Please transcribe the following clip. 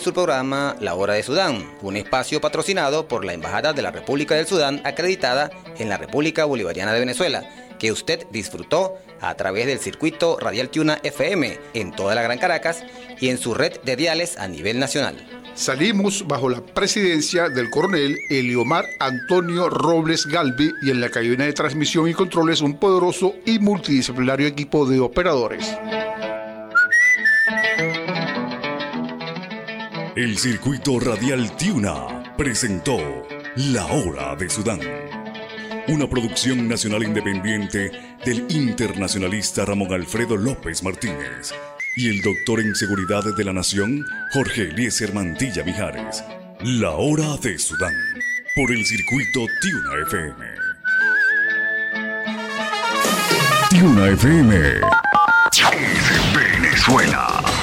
su programa La Hora de Sudán, un espacio patrocinado por la Embajada de la República del Sudán acreditada en la República Bolivariana de Venezuela, que usted disfrutó a través del circuito Radial Tiuna FM en toda la Gran Caracas y en su red de diales a nivel nacional. Salimos bajo la presidencia del coronel Eliomar Antonio Robles Galvi y en la cabina de transmisión y controles un poderoso y multidisciplinario equipo de operadores. El circuito Radial Tiuna presentó La Hora de Sudán, una producción nacional independiente del internacionalista Ramón Alfredo López Martínez y el doctor en Seguridad de la Nación, Jorge Eliezer Mantilla Mijares. La Hora de Sudán, por el circuito Tiuna FM. Tiuna FM es Venezuela.